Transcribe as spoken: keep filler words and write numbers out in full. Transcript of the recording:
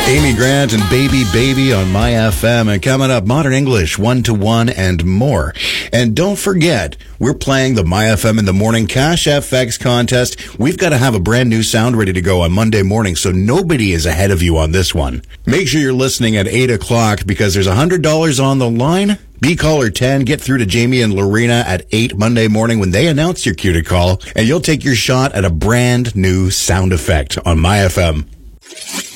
Amy Grant and Baby Baby on My F M. And coming up, Modern English, one-to-one and more. And don't forget, we're playing the My F M in the Morning Cash F X contest. We've got to have a brand new sound ready to go on Monday morning, so nobody is ahead of you on this one. Make sure you're listening at eight o'clock because there's one hundred dollars on the line. Be caller ten. Get through to Jamie and Lorena at eight Monday morning when they announce your cue to call, and you'll take your shot at a brand new sound effect on My F M.